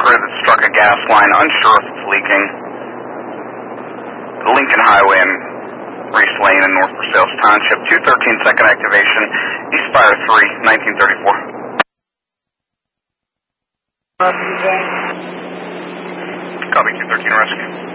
crew that struck a gas line, unsure if it's leaking. Lincoln Highway in Reese Lane in North Versailles Township. 213 second activation, East Spire 3, 1934. Copy 213 rescue.